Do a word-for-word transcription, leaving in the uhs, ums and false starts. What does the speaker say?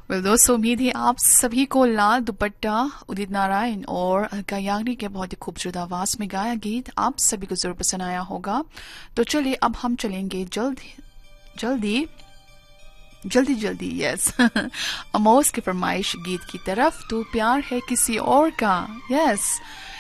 Well दोस्तों, उम्मीद है आप सभी को लाल दुपट्टा, उदित नारायण और अलका याग्निक के बहुत ही खूबसूरत आवाज में गाया गीत आप सभी को जरूर पसंद आया होगा। तो चलिए अब हम चलेंगे जल्द जल्दी जल्दी जल्दी यस अमोस की फरमाइश गीत की तरफ। तो प्यार है किसी और का, यस